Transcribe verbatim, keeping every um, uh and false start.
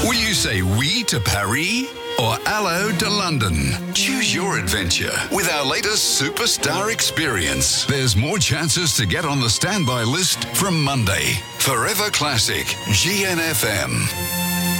Will you say oui to Paris or hello to London? Choose your adventure with our latest superstar experience. There's more chances to get on the standby list from Monday. Forever Classic, G N F M.